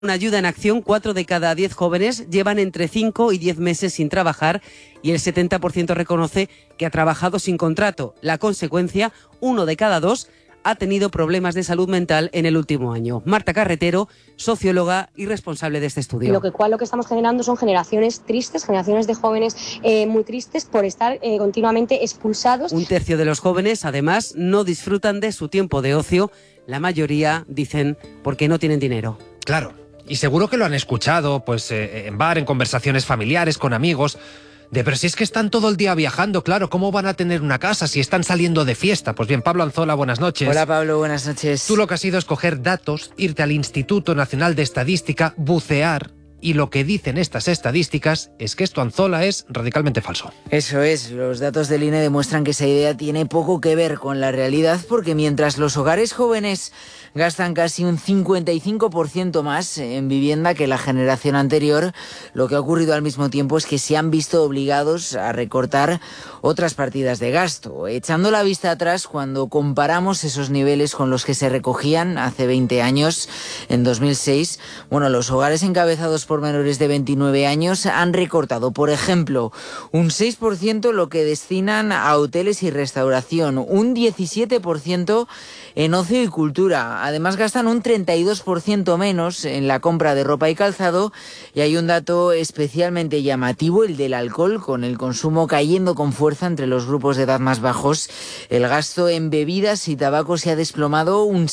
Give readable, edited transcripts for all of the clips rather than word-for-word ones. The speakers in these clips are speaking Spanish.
Una ayuda en acción, 4 de cada 10 jóvenes llevan entre 5 y 10 meses sin trabajar y el 70% reconoce que ha trabajado sin contrato. La consecuencia, 1 de cada 2 ha tenido problemas de salud mental en el último año. Marta Carretero, socióloga y responsable de este estudio. Lo que estamos generando son generaciones tristes, generaciones de jóvenes muy tristes por estar continuamente expulsados. Un tercio de los jóvenes, además, no disfrutan de su tiempo de ocio. La mayoría dicen porque no tienen dinero. Claro. Y seguro que lo han escuchado, pues en bar, en conversaciones familiares, con amigos. Pero si es que están todo el día viajando, claro, ¿cómo van a tener una casa si están saliendo de fiesta? Pues bien, Pablo Anzola, buenas noches. Hola Pablo, buenas noches. Tú lo que has ido es coger datos, irte al Instituto Nacional de Estadística, bucear. Y lo que dicen estas estadísticas es que esto, Anzola, es radicalmente falso. Eso es, los datos del INE demuestran que esa idea tiene poco que ver con la realidad, porque mientras los hogares jóvenes gastan casi un 55% más en vivienda que la generación anterior, lo que ha ocurrido al mismo tiempo es que se han visto obligados a recortar otras partidas de gasto. Echando la vista atrás, cuando comparamos esos niveles con los que se recogían hace 20 años, en 2006, los hogares encabezados por menores de 29 años han recortado, por ejemplo, un 6% lo que destinan a hoteles y restauración, un 17% en ocio y cultura. Además gastan un 32% menos en la compra de ropa y calzado, y hay un dato especialmente llamativo, el del alcohol, con el consumo cayendo con fuerza entre los grupos de edad más bajos. El gasto en bebidas y tabaco se ha desplomado un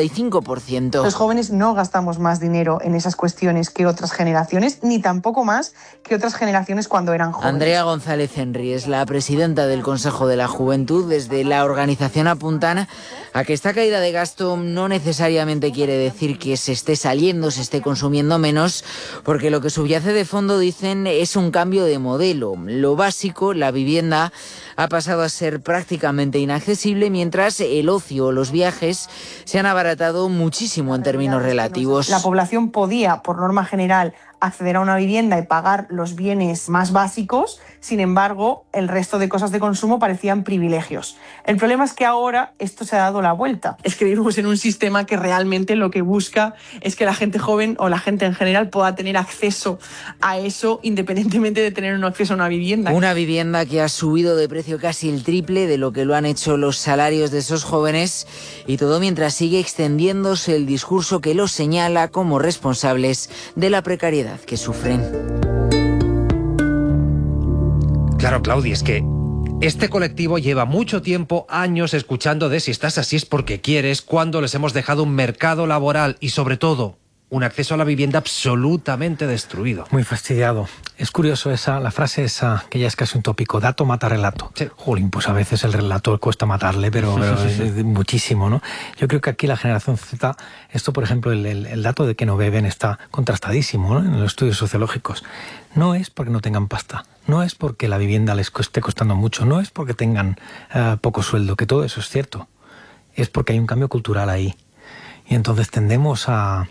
65%. Los jóvenes no gastamos más dinero en esas cuestiones que otras generaciones, ni tampoco más que otras generaciones cuando eran jóvenes. Andrea González Henry es la presidenta del Consejo de la Juventud. Desde la organización apuntan a que esta caída de gasto no necesariamente quiere decir que se esté consumiendo menos, porque lo que subyace de fondo, dicen, es un cambio de modelo. Lo básico, la vivienda, ha pasado a ser prácticamente inaccesible, mientras el ocio o los viajes se han abaratado muchísimo en términos relativos. La población podía, por norma general, acceder a una vivienda y pagar los bienes más básicos. Sin embargo, el resto de cosas de consumo parecían privilegios. El problema es que ahora esto se ha dado la vuelta. Es que vivimos en un sistema que realmente lo que busca es que la gente joven o la gente en general pueda tener acceso a eso, independientemente de tener un acceso a una vivienda. Una vivienda que ha subido de precio casi el triple de lo que lo han hecho los salarios de esos jóvenes, y todo mientras sigue extendiéndose el discurso que los señala como responsables de la precariedad que sufren. Claro, Claudia, es que este colectivo lleva mucho tiempo, años, escuchando de si estás así es porque quieres, cuando les hemos dejado un mercado laboral y, sobre todo, un acceso a la vivienda absolutamente destruido. Muy fastidiado. Es curioso la frase esa, que ya es casi un tópico, dato mata relato. Sí. Jolín, pues a veces el relato cuesta matarle, pero muchísimo, ¿no? Yo creo que aquí la generación Z, esto por ejemplo, el dato de que no beben está contrastadísimo, ¿no? En los estudios sociológicos. No es porque no tengan pasta, no es porque la vivienda les esté costando mucho, no es porque tengan poco sueldo, que todo eso es cierto. Es porque hay un cambio cultural ahí. Y entonces tendemos a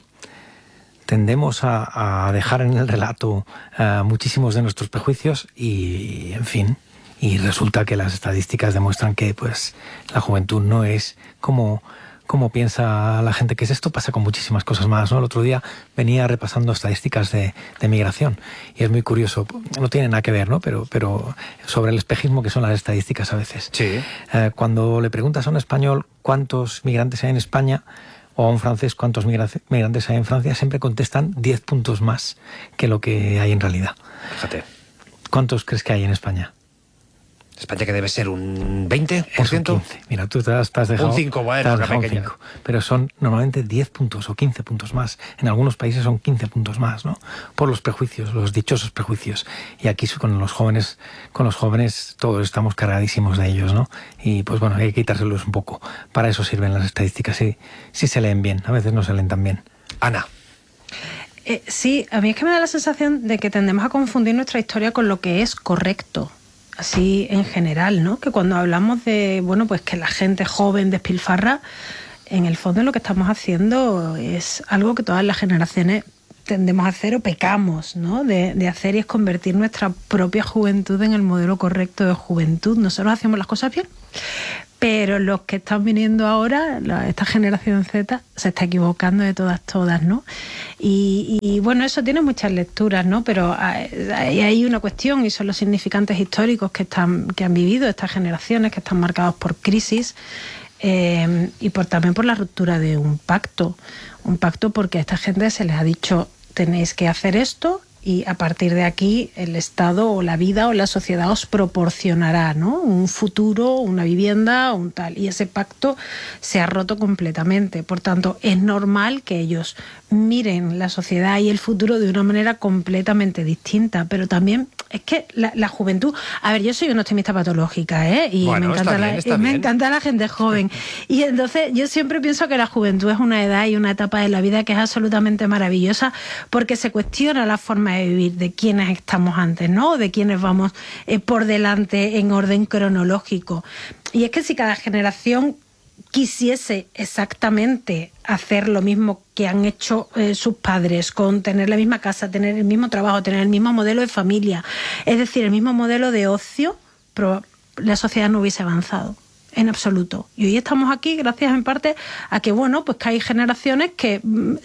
dejar en el relato muchísimos de nuestros prejuicios y, en fin, y resulta que las estadísticas demuestran que pues la juventud no es como piensa la gente que es esto. Pasa con muchísimas cosas más, ¿no? El otro día venía repasando estadísticas de migración y es muy curioso, no tiene nada que ver, ¿no? Pero sobre el espejismo que son las estadísticas a veces. Sí. Cuando le preguntas a un español cuántos migrantes hay en España, o a un francés cuántos migrantes hay en Francia, siempre contestan 10 puntos más que lo que hay en realidad. Fíjate. ¿Cuántos crees que hay en España? España, que debe ser un 20%. Es un 15. Mira, tú te has dejado... Un 5, bueno, una pequeña. 5. Pero son normalmente 10 puntos o 15 puntos más. En algunos países son 15 puntos más, ¿no? Por los prejuicios, los dichosos prejuicios. Y aquí con los jóvenes todos estamos cargadísimos de ellos, ¿no? Y pues bueno, hay que quitárselos un poco. Para eso sirven las estadísticas. Sí se leen bien, a veces no se leen tan bien. Ana. Sí, a mí es que me da la sensación de que tendemos a confundir nuestra historia con lo que es correcto. Así en general, ¿no? Que cuando hablamos de, pues que la gente joven despilfarra, en el fondo lo que estamos haciendo es algo que todas las generaciones tendemos a hacer o pecamos, ¿no? De hacer, y es convertir nuestra propia juventud en el modelo correcto de juventud. Nosotros hacemos las cosas bien, Pero los que están viniendo ahora, esta generación Z, se está equivocando de todas, ¿no? Y bueno, eso tiene muchas lecturas, ¿no? Pero hay una cuestión, y son los significantes históricos que han vivido estas generaciones, que están marcados por crisis, y también por la ruptura de un pacto porque a esta gente se les ha dicho: tenéis que hacer esto, y a partir de aquí el Estado o la vida o la sociedad os proporcionará, ¿no?, un futuro, una vivienda, un tal. Y ese pacto se ha roto completamente. Por tanto, es normal que ellos miren la sociedad y el futuro de una manera completamente distinta. Pero también es que la juventud... A ver, yo soy una optimista patológica, y bueno, me encanta la gente joven. Y entonces yo siempre pienso que la juventud es una edad y una etapa de la vida que es absolutamente maravillosa, porque se cuestiona la forma de vivir de quienes estamos antes, ¿no? De quienes vamos por delante en orden cronológico. Y es que si cada generación quisiese exactamente hacer lo mismo que han hecho sus padres, con tener la misma casa, tener el mismo trabajo, tener el mismo modelo de familia, es decir, el mismo modelo de ocio, la sociedad no hubiese avanzado en absoluto. Y hoy estamos aquí gracias en parte a que, bueno, pues que hay generaciones que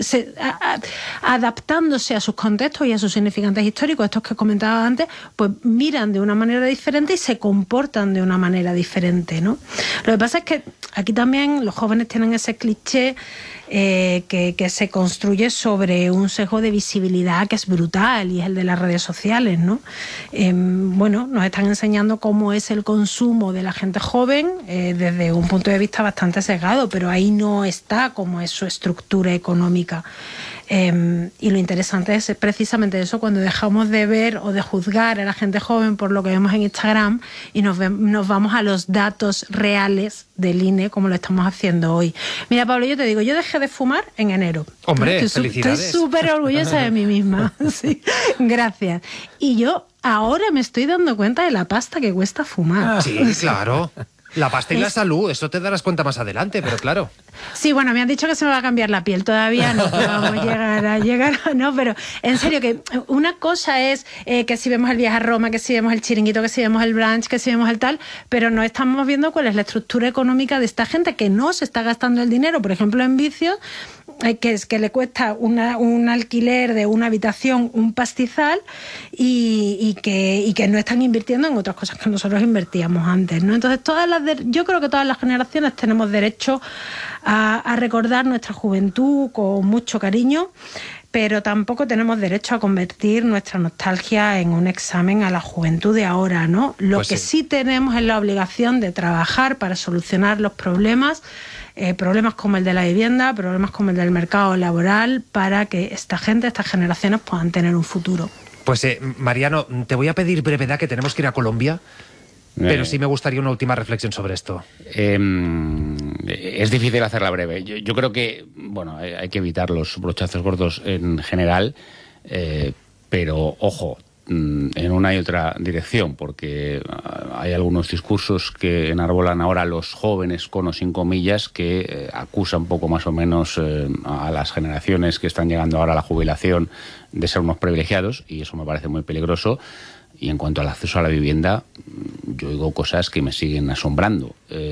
adaptándose a sus contextos y a sus significantes históricos, estos que comentaba antes, pues miran de una manera diferente y se comportan de una manera diferente, ¿no? Lo que pasa es que aquí también los jóvenes tienen ese cliché que se construye sobre un sesgo de visibilidad que es brutal, y es el de las redes sociales, ¿no? Bueno, nos están enseñando cómo es el consumo de la gente joven desde un punto de vista bastante sesgado, pero ahí no está cómo es su estructura económica. Y lo interesante es precisamente eso, cuando dejamos de ver o de juzgar a la gente joven por lo que vemos en Instagram y nos vamos a los datos reales del INE, como lo estamos haciendo hoy. Mira, Pablo, yo te digo, yo dejé de fumar en enero. Hombre, felicidades. Estoy súper orgullosa de mí misma. Sí, gracias. Y yo ahora me estoy dando cuenta de la pasta que cuesta fumar. Sí, claro. La pasta y la salud, eso te darás cuenta más adelante, pero claro. Sí, bueno, me han dicho que se me va a cambiar la piel, todavía no vamos a llegar, no, pero en serio, que una cosa es que si vemos el viaje a Roma, que si vemos el chiringuito, que si vemos el brunch, que si vemos el tal, pero no estamos viendo cuál es la estructura económica de esta gente que no se está gastando el dinero, por ejemplo, en vicios, que es que le cuesta un alquiler de una habitación, un pastizal, y que no están invirtiendo en otras cosas que nosotros invertíamos antes, ¿no? Entonces yo creo que todas las generaciones tenemos derecho a recordar nuestra juventud con mucho cariño, pero tampoco tenemos derecho a convertir nuestra nostalgia en un examen a la juventud de ahora, ¿no? Lo pues que sí tenemos es la obligación de trabajar para solucionar los problemas como el de la vivienda, problemas como el del mercado laboral, para que estas generaciones puedan tener un futuro. Pues Mariano, te voy a pedir brevedad, que tenemos que ir a Colombia, pero sí me gustaría una última reflexión sobre esto. Es difícil hacerla breve. Yo creo que, bueno, hay que evitar los brochazos gordos en general, pero ojo, en una y otra dirección, porque hay algunos discursos que enarbolan ahora los jóvenes, con o sin comillas, que acusan un poco más o menos a las generaciones que están llegando ahora a la jubilación de ser unos privilegiados, y eso me parece muy peligroso. Y en cuanto al acceso a la vivienda, yo oigo cosas que me siguen asombrando.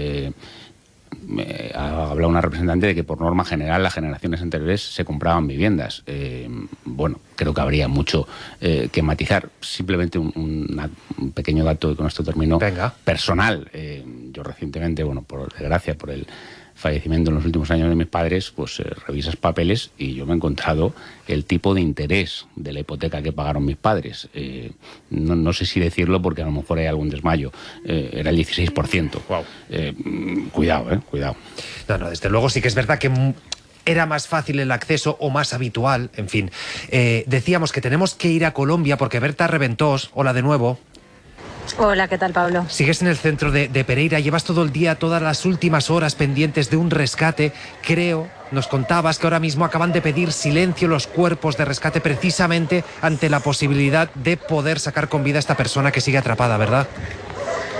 Ha hablado una representante de que por norma general las generaciones anteriores se compraban viviendas. Bueno, creo que habría mucho que matizar. Simplemente un pequeño dato, y con esto termino. Venga. Personal. Yo recientemente, bueno, por desgracia, por el fallecimiento en los últimos años de mis padres, pues revisas papeles y yo me he encontrado el tipo de interés de la hipoteca que pagaron mis padres. No sé si decirlo, porque a lo mejor hay algún desmayo. Era el 16%. Wow. Cuidado. No, desde luego sí que es verdad que era más fácil el acceso, o más habitual, en fin. Decíamos que tenemos que ir a Colombia porque Berta Reventós, hola de nuevo. Hola, ¿qué tal, Pablo? Sigues en el centro de Pereira, llevas todo el día, todas las últimas horas pendientes de un rescate. Creo, nos contabas que ahora mismo acaban de pedir silencio los cuerpos de rescate, precisamente ante la posibilidad de poder sacar con vida a esta persona que sigue atrapada, ¿verdad?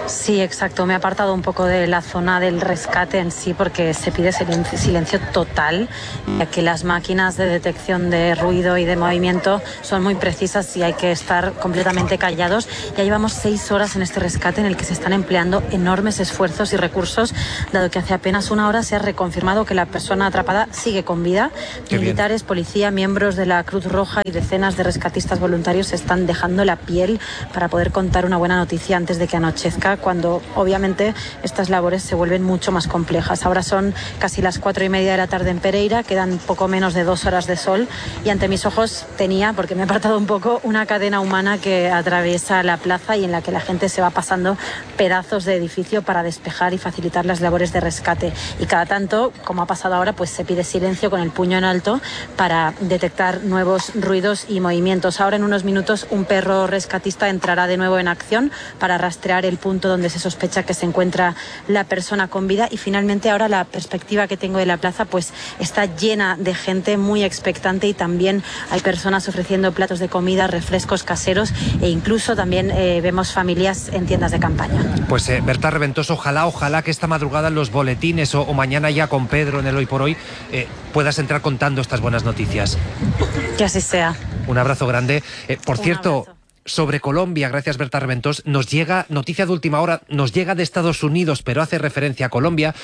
Sí, exacto. Me he apartado un poco de la zona del rescate en sí porque se pide silencio total, ya que las máquinas de detección de ruido y de movimiento son muy precisas y hay que estar completamente callados. Ya llevamos 6 horas en este rescate en el que se están empleando enormes esfuerzos y recursos, dado que hace apenas una hora se ha reconfirmado que la persona atrapada sigue con vida. Militares, policía, miembros de la Cruz Roja y decenas de rescatistas voluntarios están dejando la piel para poder contar una buena noticia antes de que anochezca, cuando obviamente estas labores se vuelven mucho más complejas. Ahora son casi las 4:30 de la tarde en Pereira, quedan poco menos de 2 horas de sol y ante mis ojos tenía, porque me he apartado un poco, una cadena humana que atraviesa la plaza y en la que la gente se va pasando pedazos de edificio para despejar y facilitar las labores de rescate. Y cada tanto, como ha pasado ahora, pues se pide silencio con el puño en alto para detectar nuevos ruidos y movimientos. Ahora en unos minutos un perro rescatista entrará de nuevo en acción para rastrear el punto donde se sospecha que se encuentra la persona con vida y finalmente ahora la perspectiva que tengo de la plaza pues está llena de gente muy expectante y también hay personas ofreciendo platos de comida, refrescos caseros e incluso también vemos familias en tiendas de campaña. Pues Berta Reventoso, ojalá que esta madrugada en los boletines o mañana ya con Pedro en el Hoy por Hoy puedas entrar contando estas buenas noticias. Que así sea. Un abrazo grande. Por cierto, abrazo. Sobre Colombia, gracias Berta Reventós, nos llega noticia de última hora, nos llega de Estados Unidos, pero hace referencia a Colombia.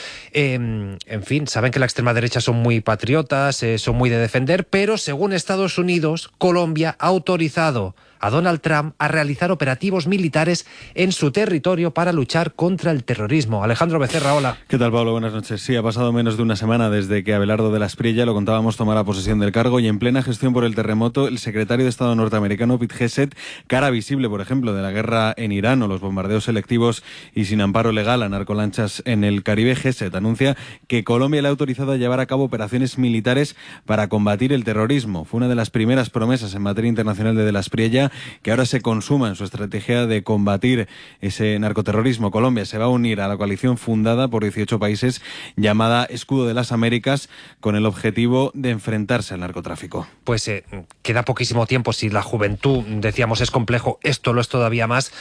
En fin, saben que la extrema derecha son muy patriotas, son muy de defender, pero según Estados Unidos, Colombia ha autorizado a Donald Trump a realizar operativos militares en su territorio para luchar contra el terrorismo. Alejandro Becerra, hola. ¿Qué tal, Pablo? Buenas noches. Sí, ha pasado menos de una semana desde que Abelardo de la Espriella, lo contábamos, tomara posesión del cargo y en plena gestión por el terremoto, el secretario de Estado norteamericano, Pete Hegseth, cara visible, por ejemplo, de la guerra en Irán o los bombardeos selectivos y sin amparo legal a narcolanchas en el Caribe, Hegseth anuncia que Colombia le ha autorizado a llevar a cabo operaciones militares para combatir el terrorismo. Fue una de las primeras promesas en materia internacional de la Espriella, que ahora se consuma en su estrategia de combatir ese narcoterrorismo. Colombia se va a unir a la coalición fundada por 18 países llamada Escudo de las Américas con el objetivo de enfrentarse al narcotráfico. Pues queda poquísimo tiempo. Si la juventud, decíamos, es complejo, esto lo es todavía más.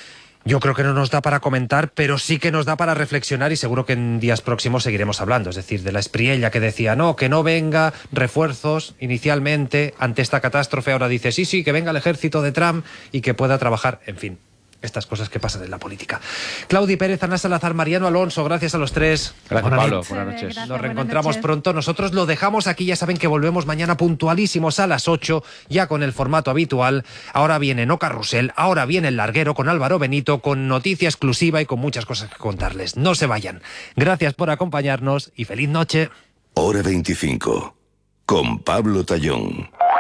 Yo creo que no nos da para comentar, pero sí que nos da para reflexionar y seguro que en días próximos seguiremos hablando. Es decir, de la Espriella que decía, no, que no venga refuerzos inicialmente ante esta catástrofe. Ahora dice, sí, que venga el ejército de Trump y que pueda trabajar. En fin, estas cosas que pasan en la política. Claudi Pérez, Ana Salazar, Mariano Alonso, gracias a los tres. Gracias, Pablo. Buenas noches. Gracias, Nos reencontramos buenas noches. pronto. Nosotros lo dejamos aquí. Ya saben que volvemos mañana puntualísimos a las 8, ya con el formato habitual. Ahora viene No Carrusel, ahora viene El Larguero con Álvaro Benito, con noticia exclusiva y con muchas cosas que contarles. No se vayan. Gracias por acompañarnos y feliz noche. Hora 25, con Pablo Tallón.